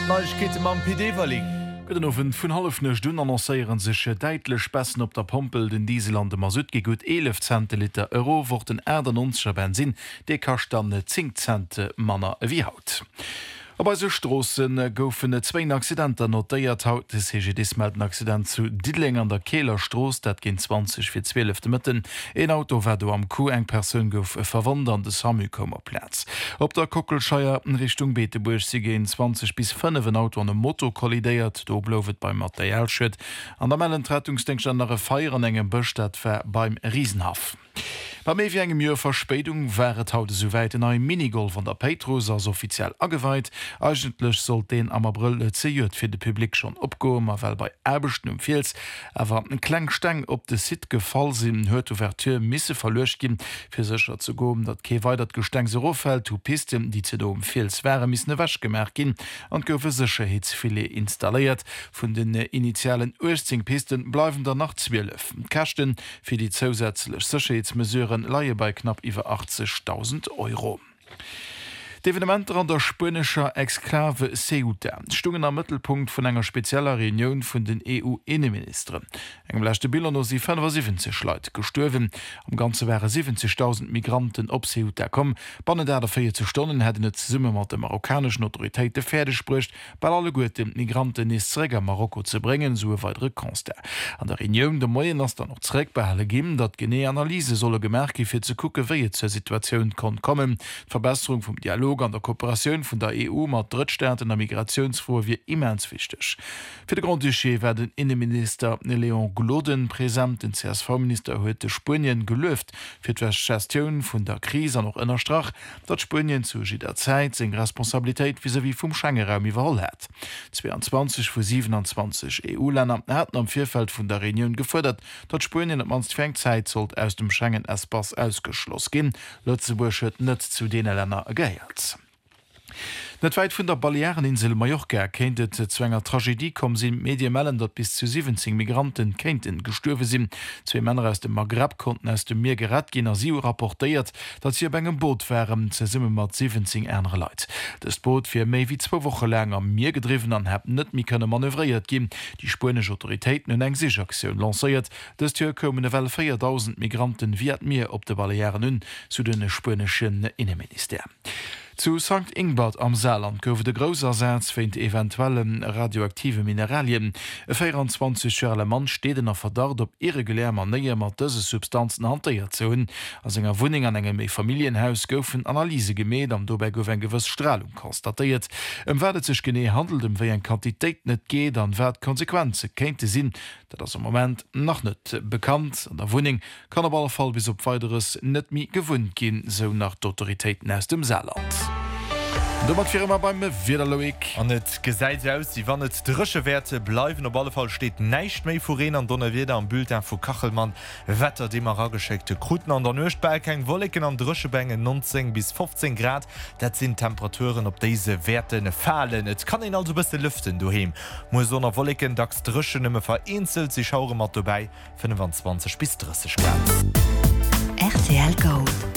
Neuigkeiten am PD-Verling. Gëtten vun halfnech dun annoncéieren sech deitlech Bessen op der Pompel den Diesellande ma Süd gegut 11 Centiliter Euro wo den Äder nonscher Benzin, dé kacht dann 10 Cent Manner wie haut. Aber so Strossen goufen 2 Accidenter notéiert haut des HGD-melden Accident zu Didling an der Kehlerstroos, dat gin 20 fir 12 Mitten. En Auto war do am Kuh eng Persun gouf verwandern de Samykommer Platz. Op der Kockelscheier in Richtung Beeteburg sie gehen 20 bis 5 Auto an dem Motor kollidéiert, do blowet beim Materialschritt. An der Mellentrettungsdenkst an der Feieren engem Bëstat ver beim Riesenhaf. Bei méi wie engem Joer Verspätung wäret haut soweit en ei Minigolf an der Petros as offiziell aweit. Eigentlech soll den am April zeiert fir de Publikum schon opgoen, a well bei Erbechten Fils awer en Kklengsteng op de Sit gefall sinn huet Ouverture misse verlecht gin, fir secher zu goen, dat ke weitert Gesteng se Rofeld to Pisten, die ze dom Fils wäre missne wäsch gemerk gin an goufe Sicherheitsfile installiert. Vun den initialen Urzingpisten bleiwen der nach 12. Kächten fir die zusätzlech Sicherheitsmesuren laie bei knapp iwwer 80.000 Euro. D'Evenementer an der spanischer Exklave Ceuta stungen am Mittelpunkt vun enger spezieller Reunion vun den EU-Innenministern. Engem lächte Bilder no sie 75 Leiit gestuerwen. Am ganze wäre 70.000 Migranten op Ceuta kom. Banne der 4 Stunden hätten net Summe mat de marokkanischen Autoritéite Pferde spricht, bei alle goete Migranten isräger Marokko ze bringen, so weitere Konste. An der Reunion de Moien ass dann noch zräg behelle gim, dat genée Analyse solle gemerke fir ze kucke wie zur Situation kon kommen. Verbesserung vom Dialog an der Kooperation vun der EU mat Drittstaaten der Migrationsfroh wie immens wichtig. Für de Grand Duché werden Innenminister Leon Gloden präsent, den CSV-Minister huete Spien gelöft fir d'Gestion vun der Krise noch ënnerstrach, dat Spien zu jider Zeit seg Responsabiltäit wie vum Schengenraum iwwerall hat. 22 vu 27 EU-Länder hätten am Vierfeld vun der Reunion gefordert, dat Spien op manst Fängzeit sollt aus dem Schengen-Espace ausgeschloss gin. Lützeburg huet net zu denen Länder geiert. Net weit vun der Baleareninsel Mallorca erkenntet zwnger Tragedie kom sinn Mediemellen, dat bis zu 17 Migranten kenten gestuerwe sinn. 2 Männer aus dem Maghreb konnten aus dem Meer gerat gin as rapportéiert, dat sie op engem Boot wären ze simme mat 17 Äner Leiit. Das Boot fir méi wie 2 Wochen lang am Meer gedriven an heb net mi könne manövriert gin. Die spanische Autoritäten hun eng Sichaktion lanciert, des Tür kommen well 4.000 Migranten wie Meer op de Balearen hun zu den spanischen Innenminister. Zu St. Ingbert am Saarland goufe de grosser Säz féint eventuellen radioaktive Mineralien. E 24-jährige Mann steet nach Verdacht op irregulär Manier mat dëse Substanzen hantéiert ze hunn. As enger Wuning an engem Familienhaus goufen Analyse geméet, am dobei gouf en gewëss Strahlung konstatiert. Werdet sech genee handelt wéi en Quantitéit net geht, an wär Konsequenze kéinte sinn, dat ass am Moment noch net bekannt. An der Wuning kann op aller Fall bis op weiteres net mi gewunnt gin, so nach d'Autoritéiten aus dem Saarland. Dommer Firma beim Wiederloik. An net gesäit aus, die wann net dresche Werte bleiwen op alle Fall steht neicht méi Foren an Donner wieder am Bulletin vu Kachelmann. Wetter demar geschekte Kruten an der Nøchtberg eng Wolken an Drschebänge 19 bis 15 Grad. Dat sind Temperaturen op diese Werte fallen. Et kann also beste lüften duhem. Mo sonner Wolken dacks Drschen ëmme vereinzelt sie schaure mat vorbei 25 bis 30 Grad. RTL Gold.